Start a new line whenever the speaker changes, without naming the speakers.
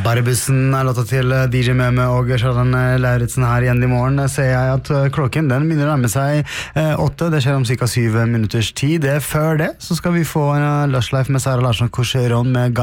Parbussen låta til DJ Møme og Charlan Lauritsen her igjen I morgen. Ser jeg at klokken den begynner å nærme seg 8. Det skjer om cirka 7 minutters tid. Før det så skal vi få en Lush Life med Sara Larsson Coucheron med